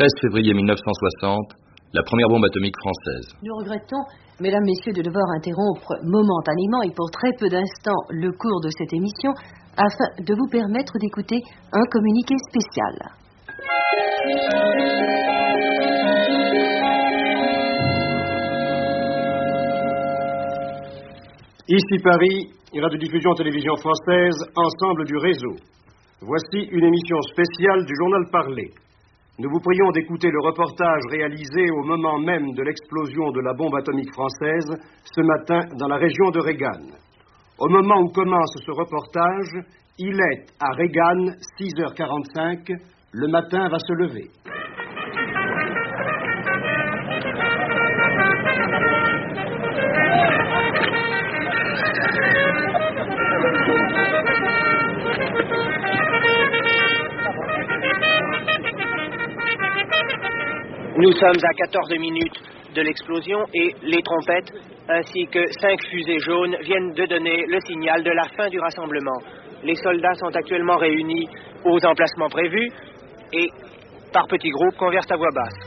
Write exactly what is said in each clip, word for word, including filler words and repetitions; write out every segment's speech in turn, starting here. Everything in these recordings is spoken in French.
treize février mille neuf cent soixante, la première bombe atomique française. Nous regrettons, mesdames, messieurs, de devoir interrompre momentanément et pour très peu d'instants le cours de cette émission afin de vous permettre d'écouter un communiqué spécial. Ici Paris, Radio-Diffusion Télévision Française, ensemble du réseau. Voici une émission spéciale du journal Parlé. Nous vous prions d'écouter le reportage réalisé au moment même de l'explosion de la bombe atomique française ce matin dans la région de Regan. Au moment où commence ce reportage, il est à Regan six heures quarante-cinq, le matin va se lever. Nous sommes à quatorze minutes de l'explosion et les trompettes ainsi que cinq fusées jaunes viennent de donner le signal de la fin du rassemblement. Les soldats sont actuellement réunis aux emplacements prévus et, par petits groupes, conversent à voix basse.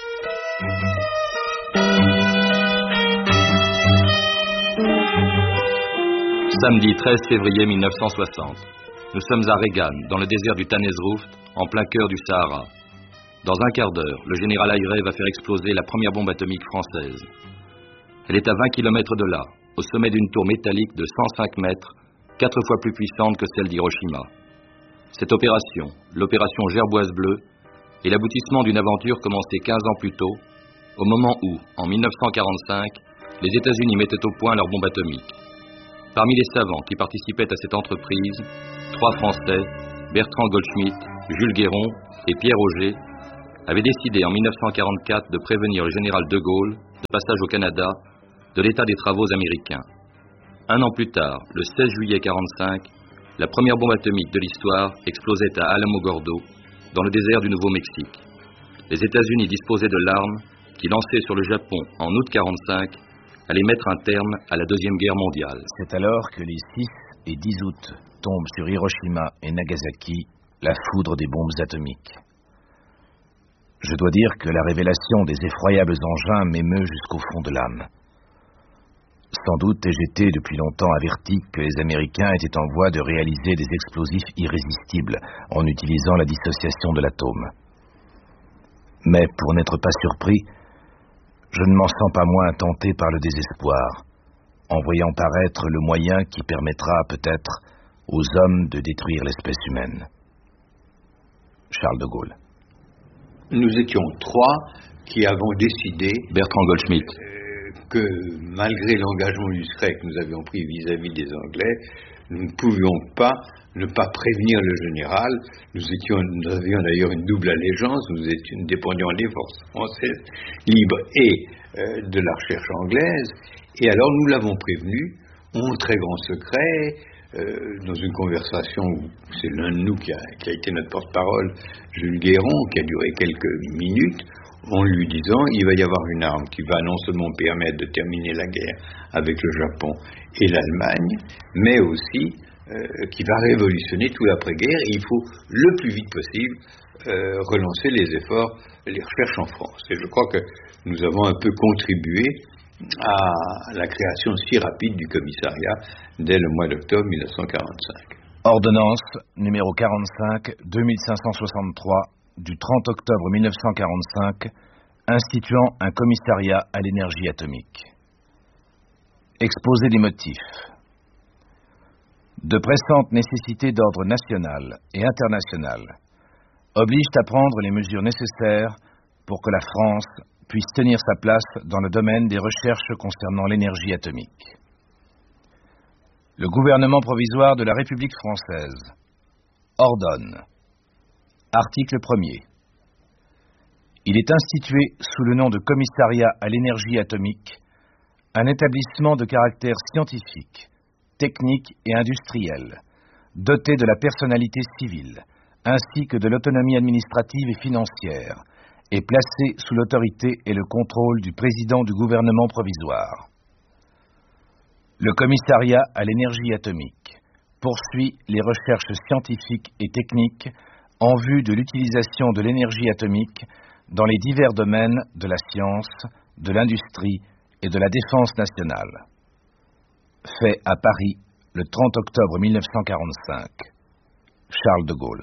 Samedi treize février mille neuf cent soixante. Nous sommes à Regan, dans le désert du Tanezrouft, en plein cœur du Sahara. Dans un quart d'heure, le général Ayret va faire exploser la première bombe atomique française. Elle est à vingt kilomètres de là, au sommet d'une tour métallique de cent cinq mètres, quatre fois plus puissante que celle d'Hiroshima. Cette opération, l'opération Gerboise Bleue, est l'aboutissement d'une aventure commencée quinze ans plus tôt, au moment où, en mille neuf cent quarante-cinq, les États-Unis mettaient au point leur bombe atomique. Parmi les savants qui participaient à cette entreprise, trois Français, Bertrand Goldschmidt, Jules Guéron et Pierre Auger, avaient décidé en mille neuf cent quarante-quatre de prévenir le général de Gaulle, de passage au Canada, de l'état des travaux américains. Un an plus tard, le seize juillet quarante-cinq, la première bombe atomique de l'histoire explosait à Alamogordo, dans le désert du Nouveau-Mexique. Les États-Unis disposaient de l'arme qui, lancée sur le Japon en août quarante-cinq, allait mettre un terme à la Deuxième Guerre mondiale. C'est alors que les six et dix août tombent sur Hiroshima et Nagasaki la foudre des bombes atomiques. Je dois dire que la révélation des effroyables engins m'émeut jusqu'au fond de l'âme. Sans doute ai-je été depuis longtemps averti que les Américains étaient en voie de réaliser des explosifs irrésistibles en utilisant la dissociation de l'atome. Mais pour n'être pas surpris, je ne m'en sens pas moins tenté par le désespoir, en voyant paraître le moyen qui permettra peut-être aux hommes de détruire l'espèce humaine. Charles de Gaulle. Nous étions trois qui avons décidé, Bertrand Goldschmidt, euh, que malgré l'engagement discret que nous avions pris vis-à-vis des Anglais, nous ne pouvions pas ne pas prévenir le général. Nous, étions, nous avions d'ailleurs une double allégeance, nous, étions, nous dépendions des forces françaises libres et euh, de la recherche anglaise. Et alors nous l'avons prévenu, en très grand secret, Euh, dans une conversation où c'est l'un de nous qui a, qui a été notre porte-parole, Jules Guéron, qui a duré quelques minutes, en lui disant il va y avoir une arme qui va non seulement permettre de terminer la guerre avec le Japon et l'Allemagne, mais aussi euh, qui va révolutionner tout l'après-guerre, et il faut le plus vite possible euh, relancer les efforts, les recherches en France. Et je crois que nous avons un peu contribué à la création si rapide du commissariat dès le mois d'octobre mille neuf cent quarante-cinq. Ordonnance numéro quarante-cinq deux mille cinq cent soixante-trois du trente octobre mille neuf cent quarante-cinq instituant un commissariat à l'énergie atomique. Exposé des motifs. De pressantes nécessités d'ordre national et international obligent à prendre les mesures nécessaires pour que la France puisse tenir sa place dans le domaine des recherches concernant l'énergie atomique. Le gouvernement provisoire de la République française ordonne. Article premier. Il est institué sous le nom de commissariat à l'énergie atomique un établissement de caractère scientifique, technique et industriel, doté de la personnalité civile, ainsi que de l'autonomie administrative et financière, est placé sous l'autorité et le contrôle du président du gouvernement provisoire. Le commissariat à l'énergie atomique poursuit les recherches scientifiques et techniques en vue de l'utilisation de l'énergie atomique dans les divers domaines de la science, de l'industrie et de la défense nationale. Fait à Paris le trente octobre mille neuf cent quarante-cinq. Charles de Gaulle.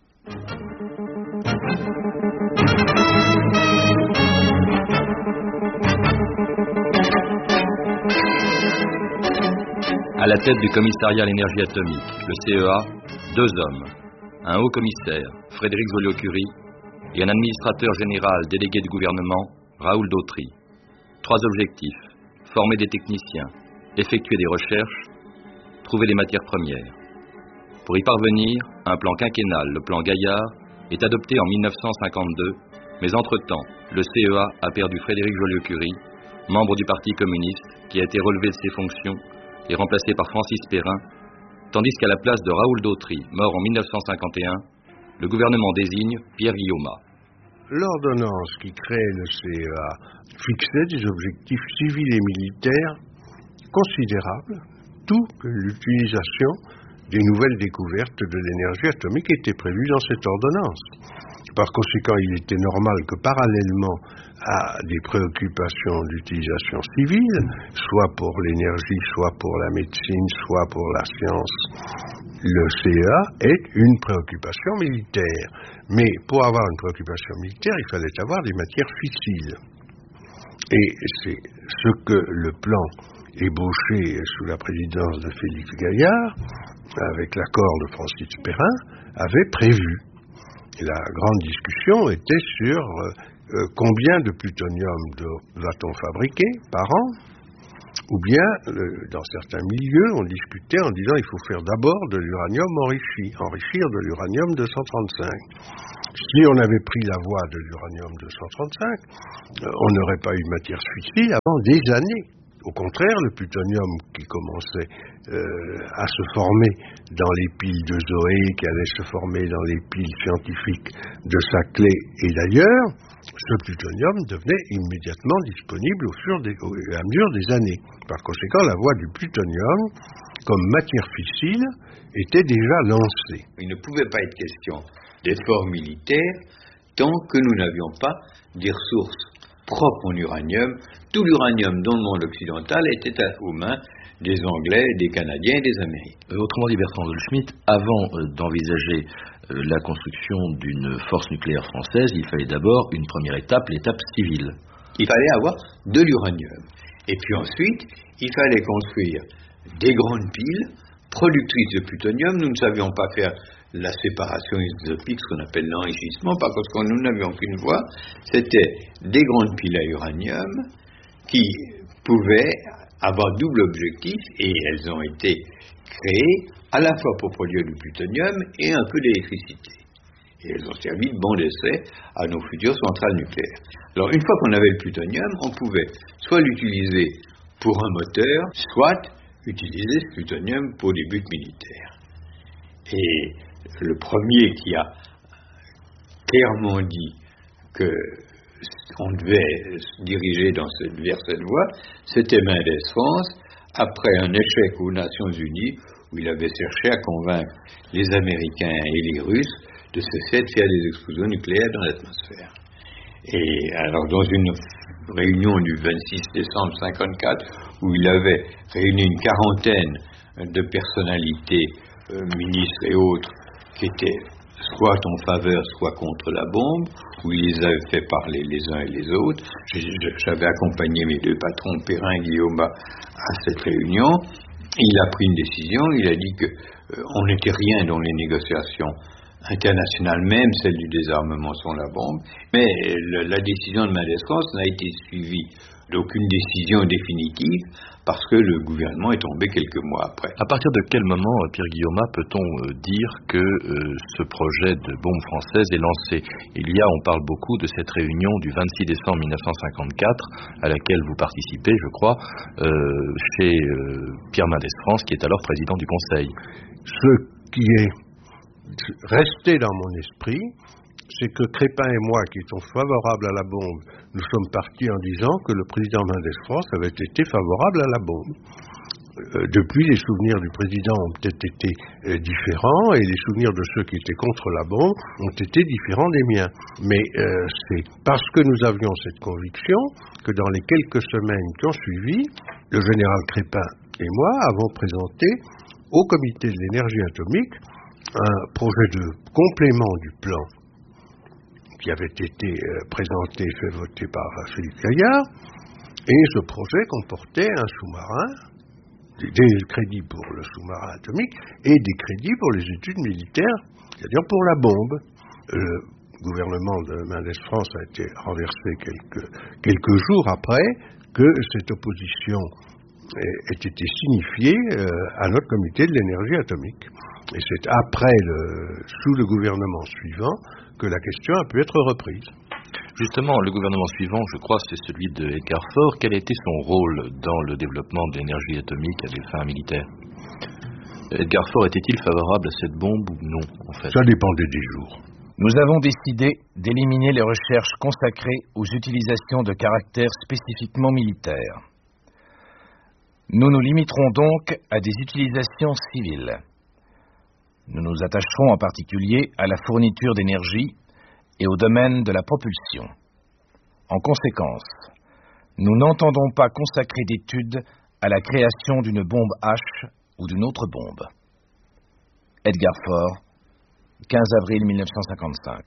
À la tête du commissariat à l'énergie atomique, le C E A, deux hommes, un haut commissaire, Frédéric Joliot-Curie, et un administrateur général délégué du gouvernement, Raoul Dautry. Trois objectifs: former des techniciens, effectuer des recherches, trouver les matières premières. Pour y parvenir, un plan quinquennal, le plan Gaillard, est adopté en mille neuf cent cinquante-deux, mais entre-temps, le C E A a perdu Frédéric Joliot-Curie, membre du Parti communiste, qui a été relevé de ses fonctions et remplacé par Francis Perrin, tandis qu'à la place de Raoul Dautry, mort en mille neuf cent cinquante et un, le gouvernement désigne Pierre Guillaumat. L'ordonnance qui crée le C E A fixait des objectifs civils et militaires considérables, tout que l'utilisation des nouvelles découvertes de l'énergie atomique était prévue dans cette ordonnance. Par conséquent, il était normal que parallèlement à des préoccupations d'utilisation civile, soit pour l'énergie, soit pour la médecine, soit pour la science, le C E A ait une préoccupation militaire. Mais pour avoir une préoccupation militaire, il fallait avoir des matières fissiles. Et c'est ce que le plan ébauché sous la présidence de Félix Gaillard, avec l'accord de Francis Perrin, avait prévu. Et la grande discussion était sur euh, combien de plutonium doit-on fabriquer par an, ou bien, euh, dans certains milieux, on discutait en disant il faut faire d'abord de l'uranium enrichi, enrichir de l'uranium deux cent trente-cinq. Si on avait pris la voie de l'uranium deux cent trente-cinq, euh, on n'aurait pas eu de matière fissile avant des années. Au contraire, le plutonium qui commençait euh, à se former dans les piles de Zoé, qui allait se former dans les piles scientifiques de Saclay et d'ailleurs, ce plutonium devenait immédiatement disponible au fur et à mesure des années. Par conséquent, la voie du plutonium, comme matière fissile, était déjà lancée. Il ne pouvait pas être question d'efforts militaires tant que nous n'avions pas des ressources propres en uranium. Tout l'uranium dans le monde occidental était aux mains des Anglais, des Canadiens et des Américains. Euh, autrement dit, Bertrand Goldschmidt, avant euh, d'envisager euh, la construction d'une force nucléaire française, il fallait d'abord une première étape, l'étape civile. Il fallait avoir de l'uranium. Et puis ensuite, il fallait construire des grandes piles productrices de plutonium. Nous ne savions pas faire la séparation isotopique, ce qu'on appelle l'enrichissement, par contre, quand nous n'avions qu'une voie, c'était des grandes piles à uranium qui pouvaient avoir double objectif, et elles ont été créées à la fois pour produire du plutonium et un peu d'électricité. Et elles ont servi de banc d'essai à nos futures centrales nucléaires. Alors, une fois qu'on avait le plutonium, on pouvait soit l'utiliser pour un moteur, soit utiliser ce plutonium pour des buts militaires. Et le premier qui a clairement dit que on devait se diriger dans cette, vers cette voie, c'était Mendès France, après un échec aux Nations Unies, où il avait cherché à convaincre les Américains et les Russes de cesser de faire des explosions nucléaires dans l'atmosphère. Et alors, dans une réunion du vingt-six décembre cinquante-quatre, où il avait réuni une quarantaine de personnalités, euh, ministres et autres, qui étaient soit en faveur, soit contre la bombe, où il les avait fait parler les uns et les autres. J'avais accompagné mes deux patrons, Perrin et Guillaumat, à cette réunion. Il a pris une décision, il a dit qu'on euh, n'était rien dans les négociations internationales, même celle du désarmement sans la bombe, mais le, la décision de Mendès France n'a été suivie d'aucune décision définitive, parce que le gouvernement est tombé quelques mois après. À partir de quel moment, Pierre Guillaumat, peut-on dire que euh, ce projet de bombe française est lancé? Il y a, on parle beaucoup de cette réunion du vingt-six décembre mille neuf cent cinquante-quatre, à laquelle vous participez, je crois, euh, chez euh, Pierre Mendès France, qui est alors président du Conseil. Ce qui est resté dans mon esprit, c'est que Crépin et moi, qui étions favorables à la bombe, nous sommes partis en disant que le président Mendès France avait été favorable à la bombe. Euh, depuis, les souvenirs du président ont peut-être été euh, différents et les souvenirs de ceux qui étaient contre la bombe ont été différents des miens. Mais euh, c'est parce que nous avions cette conviction que dans les quelques semaines qui ont suivi, le général Crépin et moi avons présenté au comité de l'énergie atomique un projet de complément du plan qui avait été euh, présenté et fait voter par Philippe Gaillard. Et ce projet comportait un sous-marin, des crédits pour le sous-marin atomique et des crédits pour les études militaires, c'est-à-dire pour la bombe. Le gouvernement de Mendès France a été renversé quelques, quelques jours après que cette opposition ait été signifiée à notre comité de l'énergie atomique. Et c'est après, le, sous le gouvernement suivant, que la question a pu être reprise. Justement, le gouvernement suivant, je crois, c'est celui de Edgar Faure. Quel a été son rôle dans le développement de l'énergie atomique à des fins militaires? Edgar Faure était-il favorable à cette bombe ou non, en fait? Ça dépendait des jours. Nous avons décidé d'éliminer les recherches consacrées aux utilisations de caractère spécifiquement militaire. Nous nous limiterons donc à des utilisations civiles. Nous nous attacherons en particulier à la fourniture d'énergie et au domaine de la propulsion. En conséquence, nous n'entendons pas consacrer d'études à la création d'une bombe H ou d'une autre bombe. Edgar Faure, quinze avril mille neuf cent cinquante-cinq.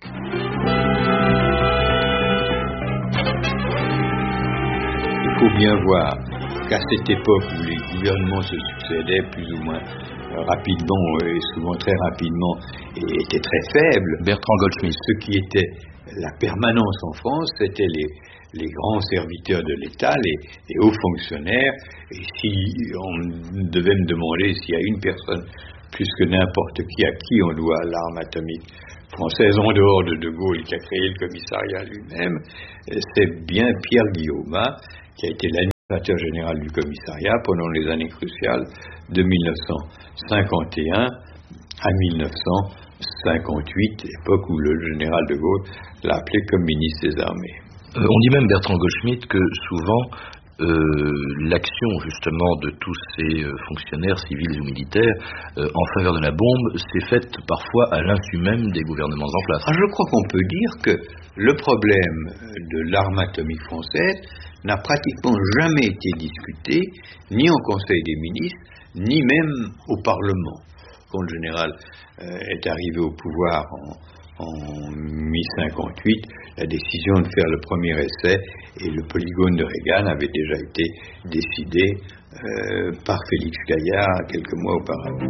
Il faut bien voir qu'à cette époque où les gouvernements se succédaient plus ou moins rapidement et souvent très rapidement et étaient très faibles, Bertrand Goldschmidt, ce qui était la permanence en France, c'était les, les grands serviteurs de l'État, les, les hauts fonctionnaires. Et si on devait me demander s'il y a une personne plus que n'importe qui à qui on doit l'arme atomique française en dehors de De Gaulle qui a créé le commissariat lui-même, c'est bien Pierre Guillaume, qui a été l'administrateur général du commissariat pendant les années cruciales de mille neuf cent cinquante et un à mille neuf cent cinquante-huit, époque où le général de Gaulle l'a appelé comme ministre des Armées. Euh, on dit même, Bertrand Goldschmidt, que souvent euh, l'action justement de tous ces euh, fonctionnaires civils ou militaires euh, en faveur de la bombe s'est faite parfois à l'insu même des gouvernements en place. Ah, je crois qu'on peut dire que le problème de l'arme atomique française n'a pratiquement jamais été discuté, ni en Conseil des ministres, ni même au Parlement. Quand le général euh, est arrivé au pouvoir en, en mai cinquante-huit, la décision de faire le premier essai et le polygone de Reagan avait déjà été décidé euh, par Félix Gaillard quelques mois auparavant.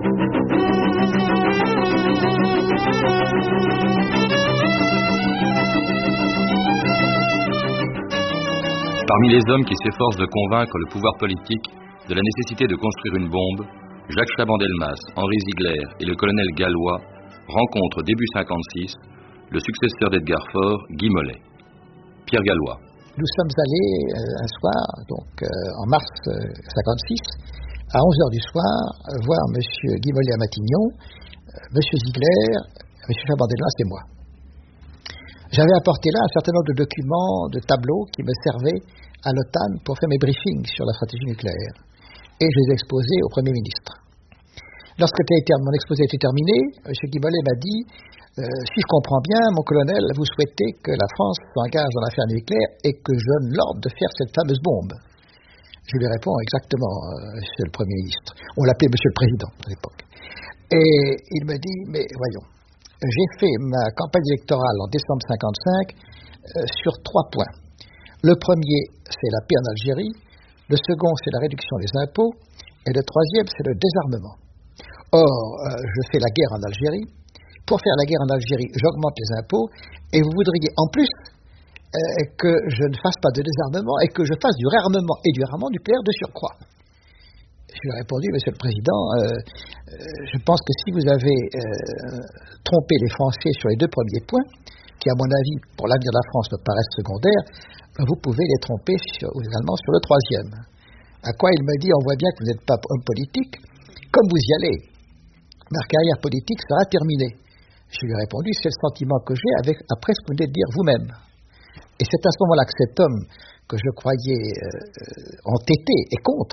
Parmi les hommes qui s'efforcent de convaincre le pouvoir politique de la nécessité de construire une bombe, Jacques Chaban-Delmas, Henri Ziegler et le colonel Gallois rencontrent début cinquante-six le successeur d'Edgar Faure, Guy Mollet. Pierre Gallois. Nous sommes allés euh, un soir, donc euh, en mars euh, cinquante-six, à onze heures du soir, euh, voir M. Guy Mollet à Matignon, euh, M. Ziegler, M. Chaban-Delmas et moi. J'avais apporté là un certain nombre de documents, de tableaux qui me servaient à l'OTAN pour faire mes briefings sur la stratégie nucléaire. Et je les ai exposés au Premier ministre. Lorsque mon exposé était terminé, M. Guy Mollet m'a dit euh, « Si je comprends bien, mon colonel, vous souhaitez que la France s'engage dans l'affaire nucléaire et que je donne l'ordre de faire cette fameuse bombe. » Je lui réponds exactement, euh, Monsieur le Premier ministre. On l'appelait Monsieur le Président à l'époque. Et il me dit « Mais voyons, j'ai fait ma campagne électorale en décembre cinquante-cinq euh, sur trois points. Le premier, c'est la paix en Algérie. Le second, c'est la réduction des impôts. Et le troisième, c'est le désarmement. Or, euh, je fais la guerre en Algérie. Pour faire la guerre en Algérie, j'augmente les impôts. Et vous voudriez en plus euh, que je ne fasse pas de désarmement et que je fasse du réarmement et du réarmement nucléaire de surcroît. Je lui ai répondu, Monsieur le Président, euh, euh, je pense que si vous avez euh, trompé les Français sur les deux premiers points, qui à mon avis, pour l'avenir de la France, me paraissent secondaires, vous pouvez les tromper sur, également sur le troisième. À quoi il me dit, on voit bien que vous n'êtes pas homme politique, comme vous y allez, ma carrière politique sera terminée. Je lui ai répondu, c'est le sentiment que j'ai avec, après ce que vous venez de dire vous-même. Et c'est à ce moment-là que cet homme, que je croyais euh, entêté et contre,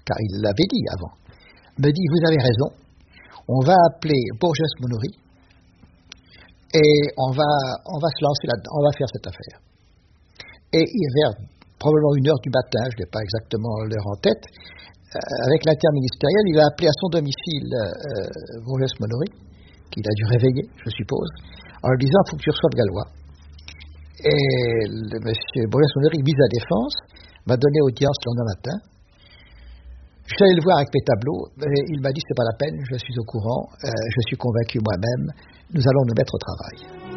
car il l'avait dit avant, me dit, vous avez raison, on va appeler Bourges-Monory et on va, on va se lancer là-dedans, on va faire cette affaire. Et vers probablement une heure du matin, je n'ai pas exactement l'heure en tête, euh, avec l'interministériel, il a appelé à son domicile euh, Bourges-Monory, qu'il a dû réveiller, je suppose, en lui disant, il faut que tu reçoives Gallois. Et le monsieur Bourges-Monory, mise à défense, m'a donné audience le lendemain matin. Je suis allé le voir avec mes tableaux, et il m'a dit, c'est pas la peine, je suis au courant, euh, je suis convaincu moi-même, nous allons nous mettre au travail.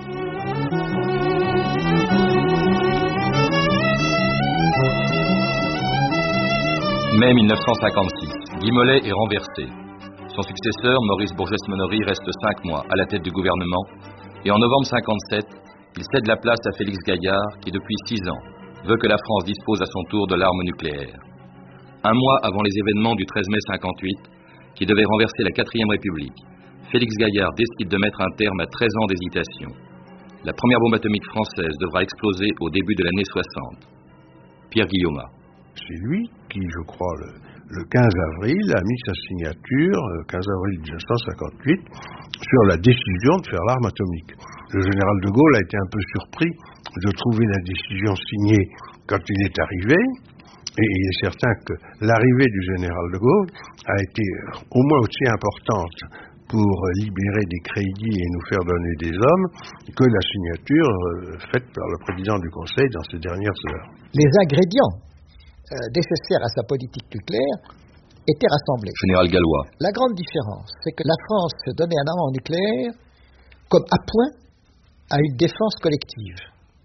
mai mille neuf cent cinquante-six, Guy Mollet est renversé. Son successeur, Maurice Bourges-Monory, reste cinq mois à la tête du gouvernement, et en novembre cinquante-sept, il cède la place à Félix Gaillard, qui depuis six ans veut que la France dispose à son tour de l'arme nucléaire. Un mois avant les événements du treize mai cinquante-huit, qui devaient renverser la quatrième République, Félix Gaillard décide de mettre un terme à treize ans d'hésitation. La première bombe atomique française devra exploser au début de l'année soixante. Pierre Guillaume. C'est lui qui, je crois, le, le quinze avril, a mis sa signature, le quinze avril mille neuf cent cinquante-huit, sur la décision de faire l'arme atomique. Le général de Gaulle a été un peu surpris de trouver la décision signée quand il est arrivé, et il est certain que l'arrivée du général de Gaulle a été au moins aussi importante pour libérer des crédits et nous faire donner des hommes que la signature faite par le président du Conseil dans ces dernières heures. Les ingrédients euh, nécessaires à sa politique nucléaire étaient rassemblés. Général Gallois. La grande différence, c'est que la France se donnait un armement nucléaire comme appoint à une défense collective.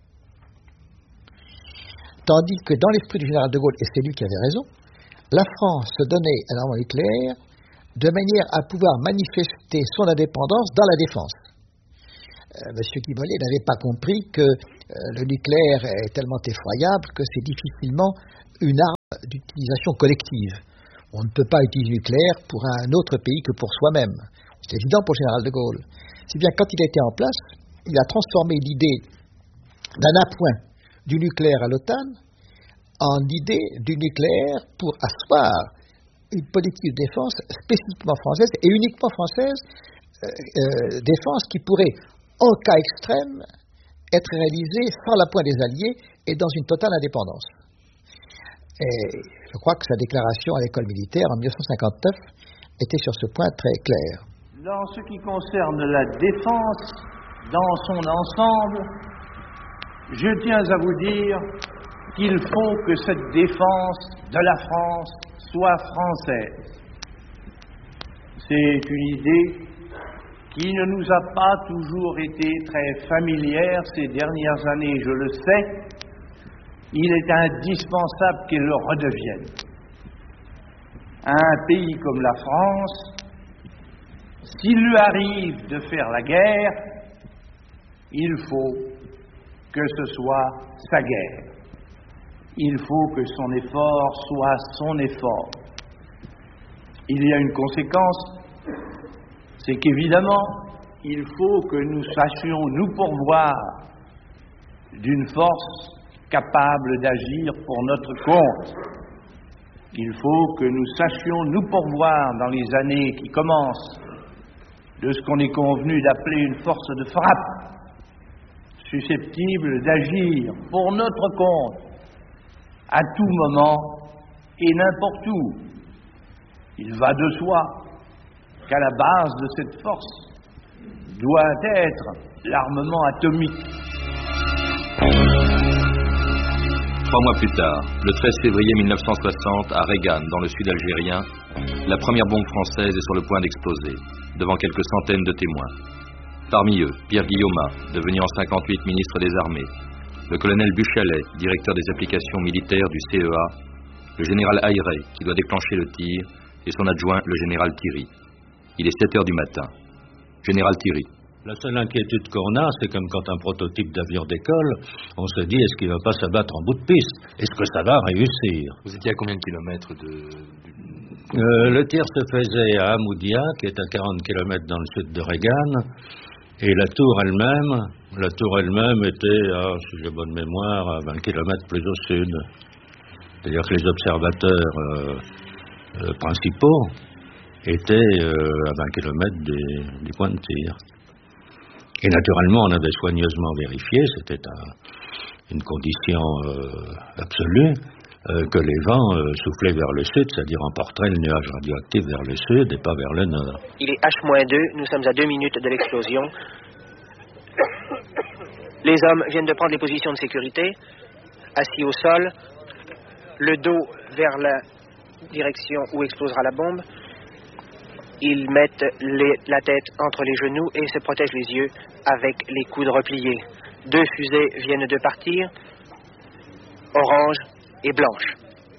Tandis que dans l'esprit du général de Gaulle, et c'est lui qui avait raison, la France se donnait un armement nucléaire de manière à pouvoir manifester son indépendance dans la défense. Euh, Monsieur Guy Mollet n'avait pas compris que euh, le nucléaire est tellement effroyable que c'est difficilement une arme d'utilisation collective. On ne peut pas utiliser le nucléaire pour un autre pays que pour soi-même. C'est évident pour le général de Gaulle. Si bien quand il était en place, il a transformé l'idée d'un appoint du nucléaire à l'OTAN en idée du nucléaire pour asseoir une politique de défense spécifiquement française et uniquement française, euh, euh, défense qui pourrait, en cas extrême, être réalisée sans l'appoint des Alliés et dans une totale indépendance. Et je crois que sa déclaration à l'école militaire en mille neuf cent cinquante-neuf était sur ce point très claire. Dans ce qui concerne la défense dans son ensemble, je tiens à vous dire qu'il faut que cette défense de la France soit française. C'est une idée qui ne nous a pas toujours été très familière ces dernières années, je le sais. Il est indispensable qu'elle le redevienne. Un pays comme la France, s'il lui arrive de faire la guerre, il faut que ce soit sa guerre. Il faut que son effort soit son effort. Il y a une conséquence, c'est qu'évidemment, il faut que nous sachions nous pourvoir d'une force capable d'agir pour notre compte. Il faut que nous sachions nous pourvoir dans les années qui commencent de ce qu'on est convenu d'appeler une force de frappe, susceptible d'agir pour notre compte à tout moment et n'importe où. Il va de soi qu'à la base de cette force doit être l'armement atomique. Trois mois plus tard, le treize février mille neuf cent soixante, à Regan, dans le sud algérien, la première bombe française est sur le point d'exploser, devant quelques centaines de témoins. Parmi eux, Pierre Guillaume, devenu en cinquante-huit ministre des Armées, le colonel Buchalet, directeur des applications militaires du C E A, le général Ayret, qui doit déclencher le tir, et son adjoint, le général Thierry. Il est sept heures du matin. Général Thierry. La seule inquiétude qu'on a, c'est comme quand un prototype d'avion décolle, on se dit, est-ce qu'il ne va pas s'abattre en bout de piste? Est-ce que ça va réussir? Vous étiez à combien de kilomètres de... Euh, le tir se faisait à Hamoudia, qui est à quarante kilomètres dans le sud de Regan, et la tour elle-même, la tour elle-même était, à, si j'ai bonne mémoire, à vingt kilomètres plus au sud. C'est-à-dire que les observateurs euh, euh, principaux étaient euh, à vingt kilomètres des, des points de tir. Et naturellement, on avait soigneusement vérifié, c'était un, une condition euh, absolue, euh, que les vents euh, soufflaient vers le sud, c'est-à-dire emporteraient le nuage radioactif vers le sud et pas vers le nord. Il est H deux, nous sommes à deux minutes de l'explosion. Les hommes viennent de prendre les positions de sécurité, assis au sol, le dos vers la direction où explosera la bombe. Ils mettent les, la tête entre les genoux et se protègent les yeux avec les coudes repliés. Deux fusées viennent de partir, orange et blanche.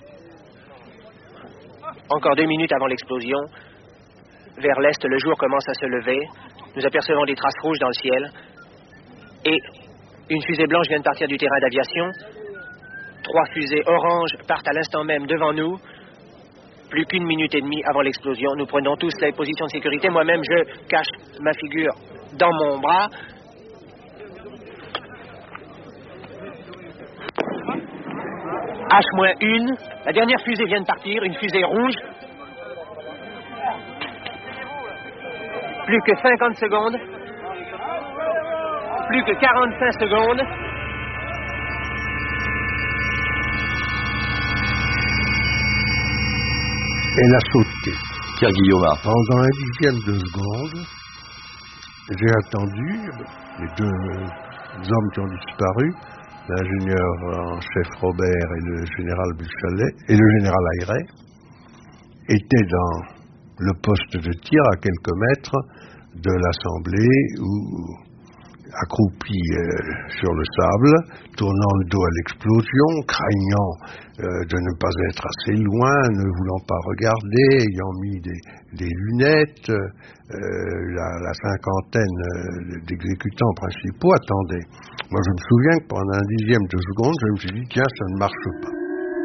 Encore deux minutes avant l'explosion, vers l'est, le jour commence à se lever. Nous apercevons des traces rouges dans le ciel et une fusée blanche vient de partir du terrain d'aviation. Trois fusées oranges partent à l'instant même devant nous. Plus qu'une minute et demie avant l'explosion, nous prenons tous les positions de sécurité. Moi-même, je cache ma figure dans mon bras. H un, la dernière fusée vient de partir, une fusée rouge. Plus que cinquante secondes. Plus que quarante-cinq secondes. Elle a sauté. Pierre Guillaume. Pendant un dixième de seconde, j'ai attendu les deux hommes qui ont disparu, l'ingénieur en chef Robert et le général Buchalet, et le général Ayret, étaient dans le poste de tir à quelques mètres de l'Assemblée, où, accroupis euh, sur le sable, tournant le dos à l'explosion, craignant euh, de ne pas être assez loin, ne voulant pas regarder, ayant mis des, des lunettes, euh, la, la cinquantaine euh, d'exécutants principaux attendaient. Moi, je me souviens que pendant un dixième de seconde, je me suis dit, tiens, ça ne marche pas.